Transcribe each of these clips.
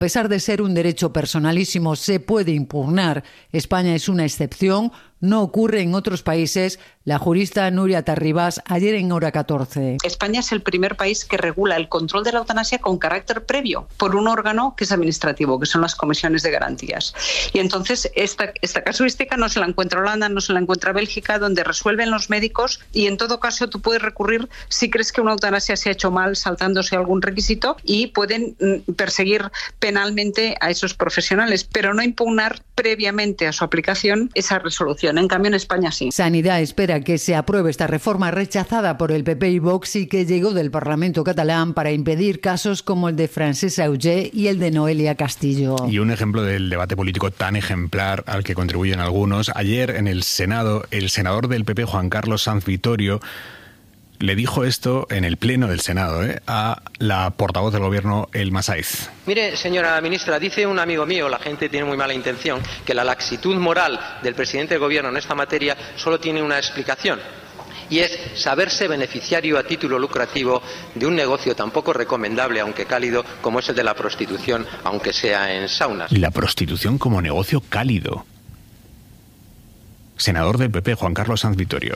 A pesar de ser un derecho personalísimo, se puede impugnar. España es una excepción. No ocurre en otros países. La jurista Núria Terribas, ayer en Hora 14. España es el primer país que regula el control de la eutanasia con carácter previo por un órgano que es administrativo, que son las comisiones de garantías. Y entonces esta casuística no se la encuentra Holanda, no se la encuentra Bélgica, donde resuelven los médicos, y en todo caso tú puedes recurrir si crees que una eutanasia se ha hecho mal, saltándose algún requisito, y pueden perseguir penalmente a esos profesionales, pero no impugnar previamente a su aplicación esa resolución. En cambio, en España sí. Sanidad espera que se apruebe esta reforma rechazada por el PP y Vox y que llegó del Parlamento catalán para impedir casos como el de Francesc Auger y el de Noelia Castillo. Y un ejemplo del debate político tan ejemplar al que contribuyen algunos. Ayer en el Senado, el senador del PP, Juan Carlos Sanz Vittorio, le dijo esto en el pleno del Senado a la portavoz del gobierno, Elma Saiz. Mire, señora ministra, dice un amigo mío, la gente tiene muy mala intención, que la laxitud moral del presidente del gobierno en esta materia solo tiene una explicación, y es saberse beneficiario a título lucrativo de un negocio tan poco recomendable, aunque cálido, como es el de la prostitución, aunque sea en saunas. La prostitución como negocio cálido. Senador del PP, Juan Carlos Sanz Vittorio.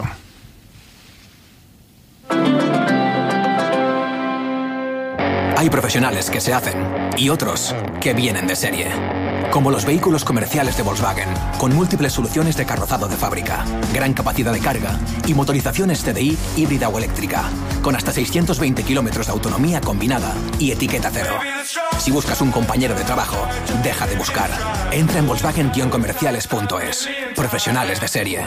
Hay profesionales que se hacen y otros que vienen de serie. Como los vehículos comerciales de Volkswagen, con múltiples soluciones de carrozado de fábrica, gran capacidad de carga y motorizaciones TDI híbrida o eléctrica, con hasta 620 kilómetros de autonomía combinada y etiqueta cero. Si buscas un compañero de trabajo, deja de buscar. Entra en Volkswagen-comerciales.es. Profesionales de serie.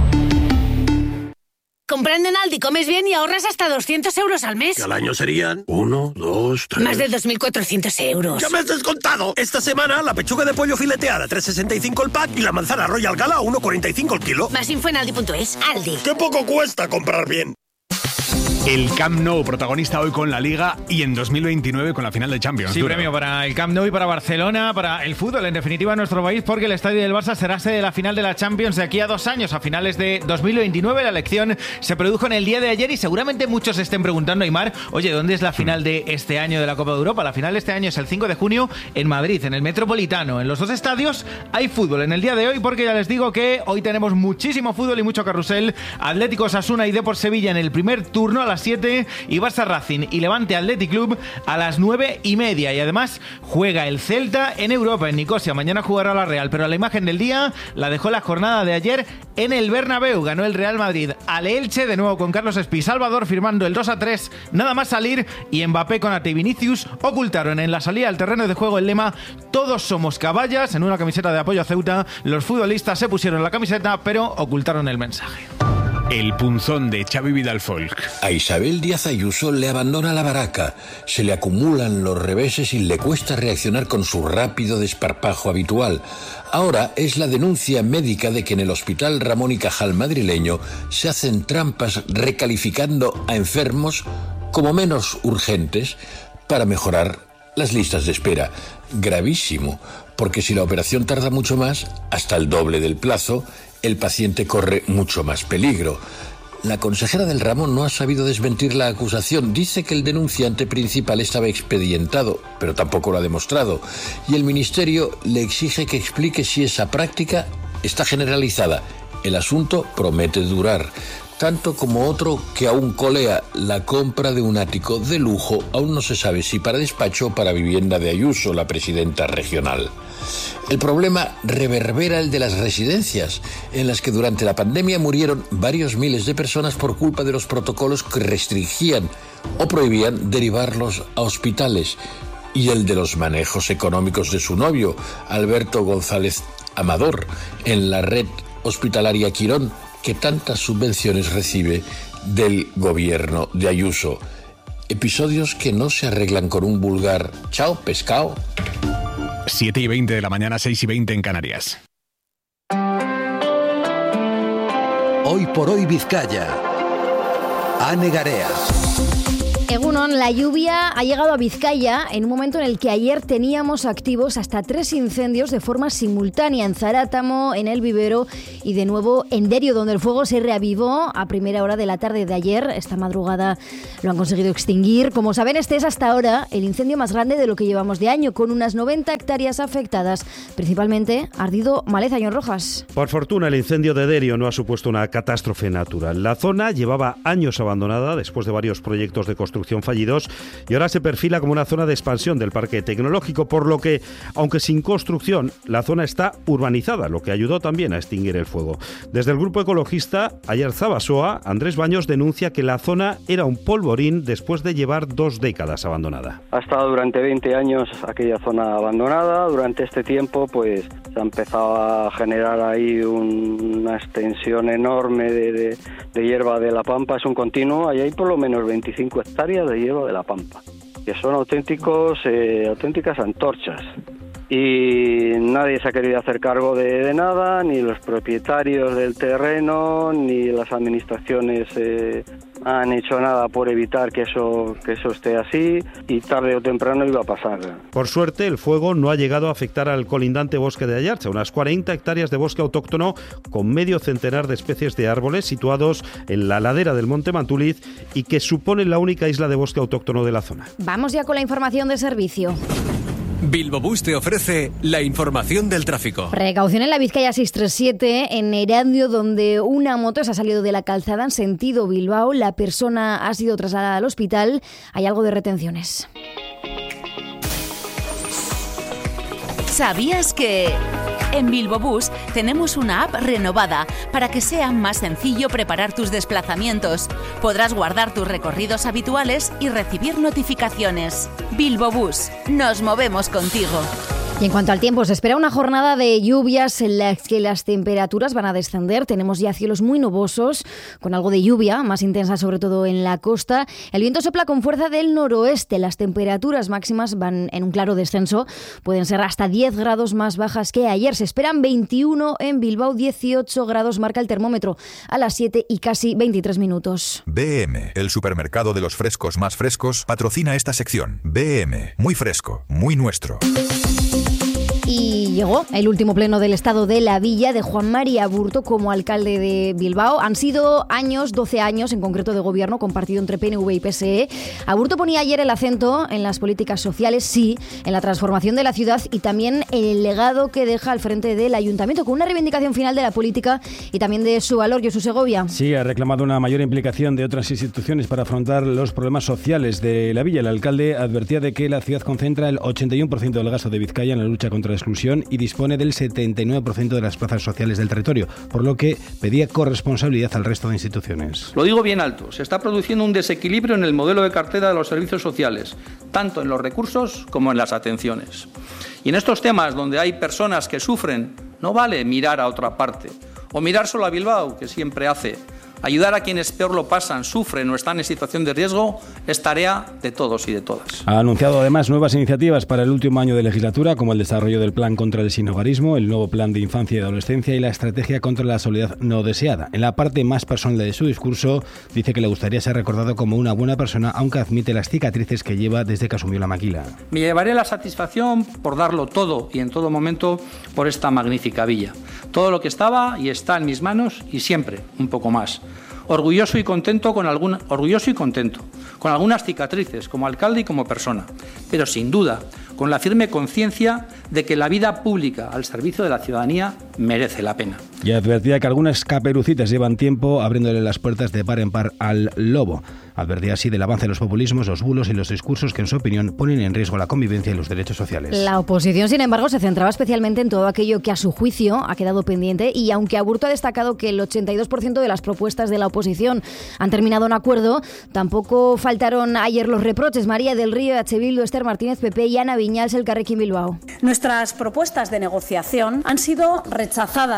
Comprando en Aldi comes bien y ahorras hasta 200 euros al mes. Que al año serían 1, 2, 3... Más de 2.400 euros. ¡Ya me has descontado! Esta semana la pechuga de pollo fileteada 3,65 el pack y la manzana Royal Gala 1,45 el kilo. Más info en Aldi.es. Aldi. ¡Qué poco cuesta comprar bien! El Camp Nou, protagonista hoy con la Liga y en 2029 con la final de Champions. Sí, premio para el Camp Nou y para Barcelona, para el fútbol en definitiva en nuestro país, porque el estadio del Barça será sede de la final de la Champions de aquí a 2 años, a finales de 2029. La elección se produjo en el día de ayer y seguramente muchos estén preguntando, Aimar, oye, ¿dónde es la final de este año de la Copa de Europa? La final de este año es el 5 de junio en Madrid, en el Metropolitano. En los 2 estadios hay fútbol en el día de hoy, porque ya les digo que hoy tenemos muchísimo fútbol y mucho carrusel. Atlético Osasuna y Depor Sevilla en el primer turno a las 7 y Barça Racing y Levante Athletic Club a las 9:30. Y además juega el Celta en Europa, en Nicosia. Mañana jugará la Real, pero la imagen del día la dejó la jornada de ayer en el Bernabéu. Ganó el Real Madrid al Elche, de nuevo con Carlos Espí Salvador firmando el 2-3 nada más salir, y Mbappé, Konaté y Vinicius ocultaron en la salida al terreno de juego el lema "Todos somos caballas". En una camiseta de apoyo a Ceuta, los futbolistas se pusieron la camiseta pero ocultaron el mensaje. El punzón de Xavi Vidal Folk. A Isabel Díaz Ayuso le abandona la baraca, se le acumulan los reveses y le cuesta reaccionar con su rápido desparpajo habitual. Ahora es la denuncia médica de que en el Hospital Ramón y Cajal madrileño se hacen trampas recalificando a enfermos como menos urgentes para mejorar las listas de espera. Gravísimo, porque si la operación tarda mucho más, hasta el doble del plazo, el paciente corre mucho más peligro. La consejera del Ramón no ha sabido desmentir la acusación. Dice que el denunciante principal estaba expedientado, pero tampoco lo ha demostrado. Y el ministerio le exige que explique si esa práctica está generalizada. El asunto promete durar. Tanto como otro que aún colea, la compra de un ático de lujo. Aún no se sabe si para despacho o para vivienda de Ayuso, la presidenta regional. El problema reverbera el de las residencias, en las que durante la pandemia murieron varios miles de personas por culpa de los protocolos que restringían o prohibían derivarlos a hospitales, y el de los manejos económicos de su novio, Alberto González Amador, en la red hospitalaria Quirón, que tantas subvenciones recibe del gobierno de Ayuso. Episodios que no se arreglan con un vulgar "chao, pescado". 7:20 de la mañana, 6:20 en Canarias. Hoy por hoy Vizcaya. Ane Garea. Egunon, la lluvia ha llegado a Vizcaya en un momento en el que ayer teníamos activos hasta 3 incendios de forma simultánea en Zarátamo, en El Vivero y de nuevo en Derio, donde el fuego se reavivó a primera hora de la tarde de ayer. Esta madrugada lo han conseguido extinguir. Como saben, este es hasta ahora el incendio más grande de lo que llevamos de año, con unas 90 hectáreas afectadas, principalmente ardido maleza. John Rojas. Por fortuna, el incendio de Derio no ha supuesto una catástrofe natural. La zona llevaba años abandonada después de varios proyectos de construcción fallidos y ahora se perfila como una zona de expansión del parque tecnológico, por lo que, aunque sin construcción, la zona está urbanizada, lo que ayudó también a extinguir el fuego. Desde el grupo ecologista Ayarzabasoa, Andrés Baños denuncia que la zona era un polvorín después de llevar 2 décadas abandonada. Ha estado durante 20 años aquella zona abandonada. Durante este tiempo pues se ha empezado a generar ahí una extensión enorme de hierba de la pampa. Es un continuo, ahí hay por lo menos 25 hectáreas de hierba de la pampa, que son auténticas antorchas. Y nadie se ha querido hacer cargo de nada, ni los propietarios del terreno, ni las administraciones han hecho nada por evitar que eso esté así, y tarde o temprano iba a pasar. Por suerte, el fuego no ha llegado a afectar al colindante bosque de Ayarza, unas 40 hectáreas de bosque autóctono con medio centenar de especies de árboles situados en la ladera del Monte Mantuliz y que suponen la única isla de bosque autóctono de la zona. Vamos ya con la información de servicio. Bilbobús te ofrece la información del tráfico. Precaución en la Vizcaya 637, en Erandio, donde una moto se ha salido de la calzada en sentido Bilbao. La persona ha sido trasladada al hospital. Hay algo de retenciones. ¿Sabías que en Bilbobús tenemos una app renovada para que sea más sencillo preparar tus desplazamientos? Podrás guardar tus recorridos habituales y recibir notificaciones. Bilbobús, nos movemos contigo. Y en cuanto al tiempo, se espera una jornada de lluvias en las que las temperaturas van a descender. Tenemos ya cielos muy nubosos, con algo de lluvia, más intensa sobre todo en la costa. El viento sopla con fuerza del noroeste. Las temperaturas máximas van en un claro descenso. Pueden ser hasta 10 grados más bajas que ayer. Se esperan 21 en Bilbao, 18 grados marca el termómetro a las 7 y casi 23 minutos. BM, el supermercado de los frescos más frescos, patrocina esta sección. BM, muy fresco, muy nuestro. Y llegó el último pleno del Estado de la Villa de Juan Mari Aburto como alcalde de Bilbao. Han sido 12 años en concreto de gobierno compartido entre PNV y PSE. Aburto ponía ayer el acento en las políticas sociales, sí, en la transformación de la ciudad y también en el legado que deja al frente del ayuntamiento, con una reivindicación final de la política y también de su valor. Josu Segovia. Sí, ha reclamado una mayor implicación de otras instituciones para afrontar los problemas sociales de la Villa. El alcalde advertía de que la ciudad concentra el 81% del gasto de Vizcaya en la lucha contra la exclusión y dispone del 79% de las plazas sociales del territorio, por lo que pedía corresponsabilidad al resto de instituciones. Lo digo bien alto, se está produciendo un desequilibrio en el modelo de cartera de los servicios sociales, tanto en los recursos como en las atenciones. Y en estos temas donde hay personas que sufren, no vale mirar a otra parte o mirar solo a Bilbao, que siempre hace. Ayudar a quienes peor lo pasan, sufren o están en situación de riesgo es tarea de todos y de todas. Ha anunciado además nuevas iniciativas para el último año de legislatura, como el desarrollo del plan contra el sinhogarismo, el nuevo plan de infancia y adolescencia y la estrategia contra la soledad no deseada. En la parte más personal de su discurso, dice que le gustaría ser recordado como una buena persona, aunque admite las cicatrices que lleva desde que asumió la maquila. Me llevaré la satisfacción por darlo todo y en todo momento por esta magnífica villa. Todo lo que estaba y está en mis manos y siempre un poco más. Orgulloso y contento con algunas cicatrices como alcalde y como persona, pero sin duda con la firme conciencia de que la vida pública al servicio de la ciudadanía merece la pena. Y advertía que algunas caperucitas llevan tiempo abriéndole las puertas de par en par al lobo. Advertía así del avance de los populismos, los bulos y los discursos que, en su opinión, ponen en riesgo la convivencia y los derechos sociales. La oposición, sin embargo, se centraba especialmente en todo aquello que, a su juicio, ha quedado pendiente, y aunque Aburto ha destacado que el 82% de las propuestas de la oposición han terminado en acuerdo, tampoco faltaron ayer los reproches. María del Río, H. Bildu, Esther Martínez, PP y Ana Viñals, Elkarrekin Bilbao. Nuestras propuestas de negociación han sido rechazadas directamente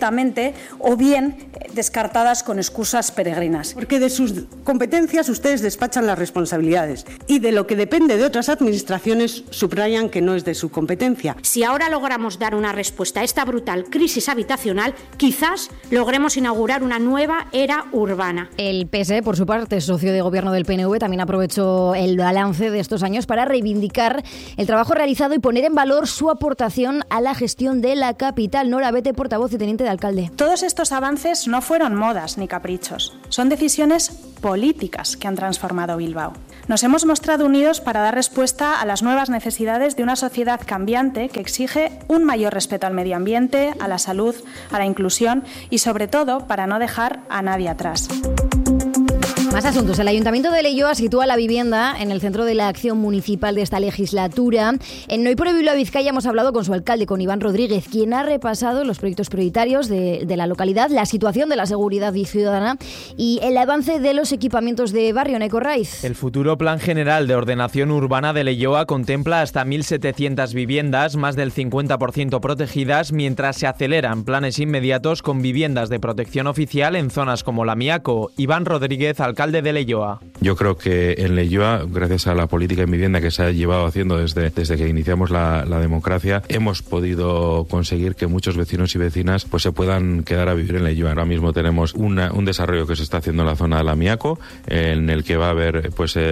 injustamente o bien descartadas con excusas peregrinas. Porque de sus competencias ustedes despachan las responsabilidades y de lo que depende de otras administraciones subrayan que no es de su competencia. Si ahora logramos dar una respuesta a esta brutal crisis habitacional, quizás logremos inaugurar una nueva era urbana. El PSE, por su parte, socio de gobierno del PNV, también aprovechó el balance de estos años para reivindicar el trabajo realizado y poner en valor su aportación a la gestión de la capital. Nora Bete, portavoz y teniente de alcalde. Todos estos avances no fueron modas ni caprichos, son decisiones políticas que han transformado Bilbao. Nos hemos mostrado unidos para dar respuesta a las nuevas necesidades de una sociedad cambiante que exige un mayor respeto al medio ambiente, a la salud, a la inclusión y, sobre todo, para no dejar a nadie atrás. Más asuntos. El Ayuntamiento de Leioa sitúa la vivienda en el centro de la acción municipal de esta legislatura. En Hoy por Bilbao Vizcaya hemos hablado con su alcalde, con Iván Rodríguez, quien ha repasado los proyectos prioritarios de la localidad, la situación de la seguridad ciudadana y el avance de los equipamientos de barrio. Neco Raiz. El futuro Plan General de Ordenación Urbana de Leioa contempla hasta 1.700 viviendas, más del 50% protegidas, mientras se aceleran planes inmediatos con viviendas de protección oficial en zonas como Lamiaco. Iván Rodríguez, alcalde de Leioa. Yo creo que en Leioa, gracias a la política en vivienda que se ha llevado haciendo desde que iniciamos la democracia, hemos podido conseguir que muchos vecinos y vecinas pues se puedan quedar a vivir en Leioa. Ahora mismo tenemos un desarrollo que se está haciendo en la zona de Lamiaco, en el que va a haber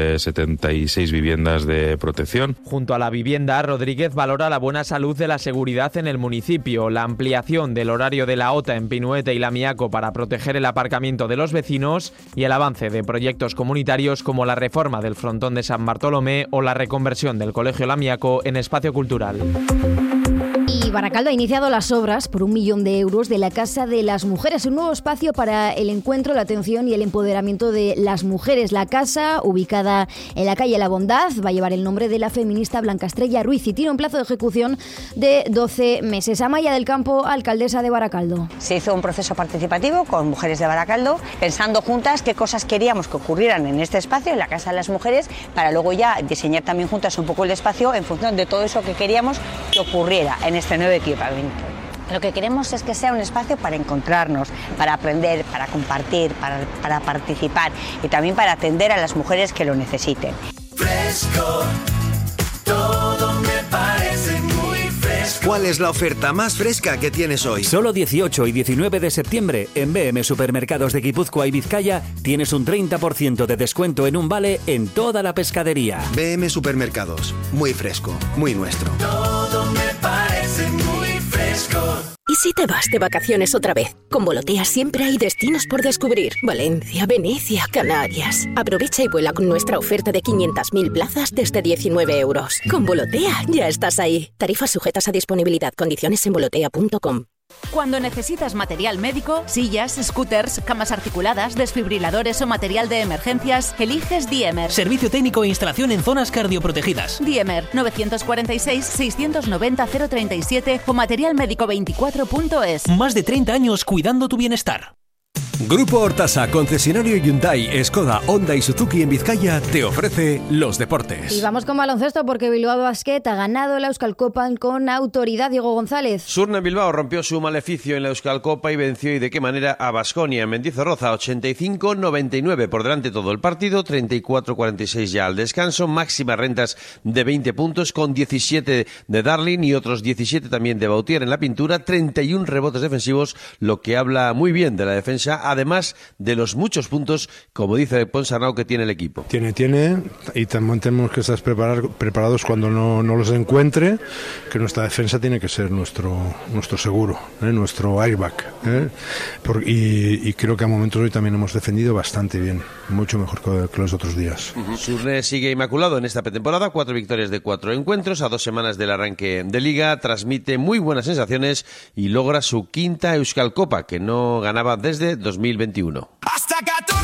76 viviendas de protección. Junto a la vivienda, Rodríguez valora la buena salud de la seguridad en el municipio, la ampliación del horario de la OTA en Pinuete y Lamiaco para proteger el aparcamiento de los vecinos y el avance de proyectos comunitarios como la reforma del frontón de San Bartolomé o la reconversión del Colegio Lamiaco en espacio cultural. Y Baracaldo ha iniciado las obras por 1 millón de euros de la Casa de las Mujeres, un nuevo espacio para el encuentro, la atención y el empoderamiento de las mujeres. La casa, ubicada en la calle La Bondad, va a llevar el nombre de la feminista Blanca Estrella Ruiz y tiene un plazo de ejecución de 12 meses. Amaya del Campo, alcaldesa de Baracaldo. Se hizo un proceso participativo con mujeres de Baracaldo, pensando juntas qué cosas queríamos que ocurrieran en este espacio, en la Casa de las Mujeres, para luego ya diseñar también juntas un poco el espacio en función de todo eso que queríamos que ocurriera en este nuevo equipamiento. Lo que queremos es que sea un espacio para encontrarnos, para aprender, para compartir, para participar y también para atender a las mujeres que lo necesiten. Fresco, todo me parece muy fresco. ¿Cuál es la oferta más fresca que tienes hoy? Solo 18 y 19 de septiembre en BM Supermercados de Guipúzcoa y Vizcaya tienes un 30% de descuento en un vale en toda la pescadería. BM Supermercados, muy fresco, muy nuestro. Todo me parece muy fresco. ¿Y si te vas de vacaciones otra vez? Con Volotea siempre hay destinos por descubrir. Valencia, Venecia, Canarias. Aprovecha y vuela con nuestra oferta de 500.000 plazas desde 19 euros. Con Volotea ya estás ahí. Tarifas sujetas a disponibilidad. Condiciones en volotea.com. Cuando necesitas material médico, sillas, scooters, camas articuladas, desfibriladores o material de emergencias, eliges Diemer. Servicio técnico e instalación en zonas cardioprotegidas. Diemer, 946-690-037 o materialmédico24.es. Más de 30 años cuidando tu bienestar. Grupo Hortasa, concesionario Hyundai, Skoda, Honda y Suzuki en Vizcaya, te ofrece los deportes. Y vamos con baloncesto porque Bilbao Basket ha ganado la Euskal Copa con autoridad. Diego González. Surne Bilbao rompió su maleficio en la Euskal Copa y venció, y de qué manera, a Baskonia en Mendizorroza, 85-99 por delante todo el partido, 34-46 ya al descanso, máximas rentas de 20 puntos con 17 de Darling y otros 17 también de Bautier en la pintura, 31 rebotes defensivos, lo que habla muy bien de la defensa, además de los muchos puntos, como dice Ponsarnau, que tiene el equipo. Tiene, y también tenemos que estar preparados cuando no los encuentre, que nuestra defensa tiene que ser nuestro seguro, nuestro airbag. Y creo que a momentos hoy también hemos defendido bastante bien, mucho mejor que los otros días. Surne sigue inmaculado en esta pretemporada, 4 victorias de 4 encuentros, a 2 semanas del arranque de Liga, transmite muy buenas sensaciones y logra su quinta Euskal Copa, que no ganaba desde 2021. Hasta 14.